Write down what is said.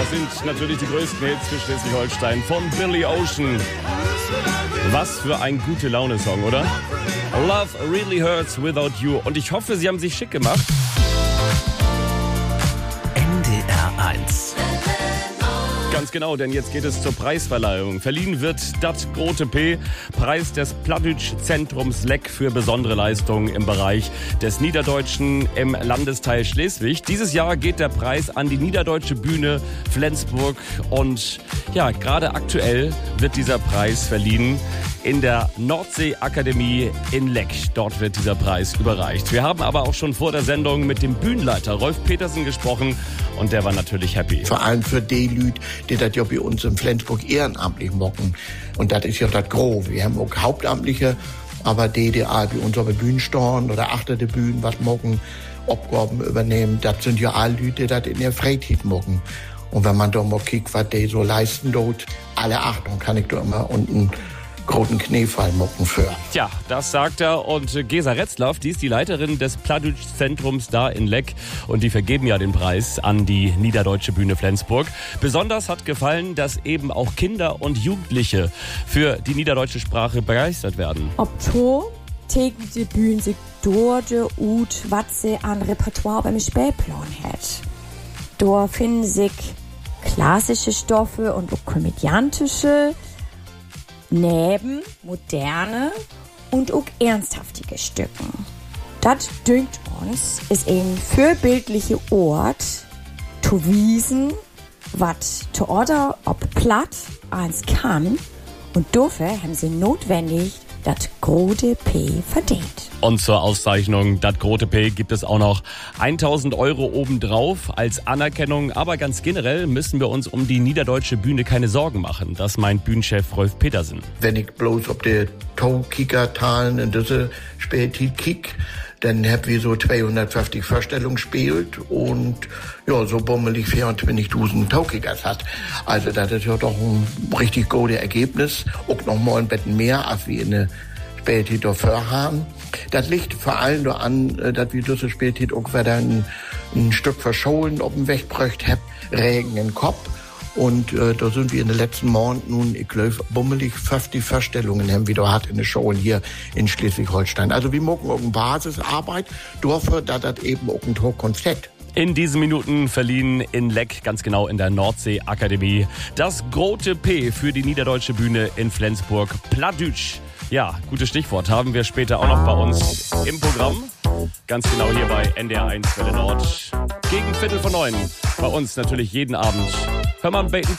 sind natürlich die größten Hits für Schleswig-Holstein von Billy Ocean. Was für ein Gute-Laune-Song, oder? Love really hurts without you. Und ich hoffe, Sie haben sich schick gemacht. NDR 1. Ganz genau, denn jetzt geht es zur Preisverleihung. Verliehen wird das Grote P, Preis des Plattdeutsch-Zentrums Leck für besondere Leistungen im Bereich des Niederdeutschen im Landesteil Schleswig. Dieses Jahr geht der Preis an die Niederdeutsche Bühne Flensburg und ja, gerade aktuell wird dieser Preis verliehen in der Nordsee-Akademie in Leck. Dort wird dieser Preis überreicht. Wir haben aber auch schon vor der Sendung mit dem Bühnenleiter Rolf Petersen gesprochen und der war natürlich happy. Vor allem für die Leute, die das ja bei uns in Flensburg ehrenamtlich machen. Und das ist ja das Grobe. Wir haben auch Hauptamtliche, aber die bei uns auf der Bühne stehen oder achter der Bühne was machen, Aufgaben übernehmen, das sind ja alle Leute, die das in der Freizeit machen. Und wenn man da mal guckt, was die so leisten dort, alle Achtung kann ich da immer unten großen Kniefall machen für. Tja, das sagt er. Und Gesa Retzlaff, die ist die Leiterin des Plattdeutsch-Zentrums da in Leck. Und die vergeben ja den Preis an die Niederdeutsche Bühne Flensburg. Besonders hat gefallen, dass eben auch Kinder und Jugendliche für die niederdeutsche Sprache begeistert werden. Ob to, tegen die Bühne sich dort und was sie an Repertoire beim Spielplan hat. Dort finden sich klassische Stoffe und auch komödiantische, neben moderne und auch ernsthaftige Stücken. Das dünkt uns, ist ein vorbildlicher Ort, zu wiesen, was zu Order ob platt eins kann, und dafür haben sie notwendig das Grote P verdient. Und zur Auszeichnung das Grote P gibt es auch noch 1.000 Euro obendrauf als Anerkennung. Aber ganz generell müssen wir uns um die niederdeutsche Bühne keine Sorgen machen. Das meint Bühnenchef Rolf Petersen. Wenn ich bloß auf die Tokicker-Talen in diese Spätzeit kick, dann hab wir so 250 Vorstellungen gespielt und ja, so bummelig 24.000 Tokickers hat. Also das ist ja doch ein richtig gutes Ergebnis. Auch noch mal ein bisschen mehr, als wir in der Spätzeit dafür haben. Das liegt vor allem daran, dass wir diese Spätzeit auch wieder ein Stück verschollen auf dem Weg gebracht haben, Regen im Kopf. Und da sind wir in den letzten Monaten nun, ich glaube, bummelig 50 Vorstellungen haben wir da hat in der Show hier in Schleswig-Holstein. Also wir machen auch eine Basisarbeit, dafür, dass das eben auch ein Konzept. In diesen Minuten verliehen in Leck, ganz genau in der Nordsee-Akademie, das Grote P für die Niederdeutsche Bühne in Flensburg. Plattdeutsch. Ja, gutes Stichwort, haben wir später auch noch bei uns im Programm. Ganz genau hier bei NDR 1 Welle Nord. Gegen 8:45. Bei uns natürlich jeden Abend. Hör mal ein Bacon